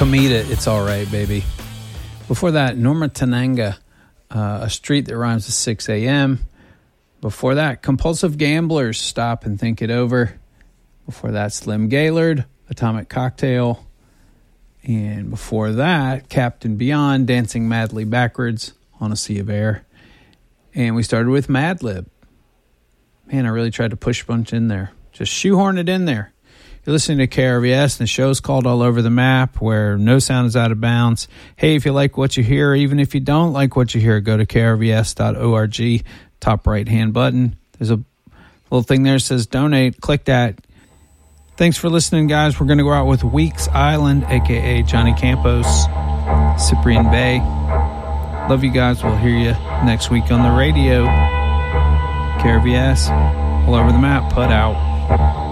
Comida, It's Alright, Baby. Before that, Norma Tananga, A Street That Rhymes with 6 a.m. Before that, Compulsive Gamblers, Stop and Think It Over. Before that, Slim Gaylord, Atomic Cocktail. And before that, Captain Beyond, Dancing Madly Backwards on a Sea of Air. And we started with Madlib. Man, I really tried to push a bunch in there. Just shoehorn it in there. You're listening to KRVS, and the show's called All Over the Map, where no sound is out of bounds. Hey, if you like what you hear, even if you don't like what you hear, go to krvs.org, top right-hand button. There's a little thing there that says donate. Click that. Thanks for listening, guys. We're going to go out with Weeks Island, a.k.a. Johnny Campos, Cyprian Bay. Love you guys. We'll hear you next week on the radio. KRVS, All Over the Map, put out.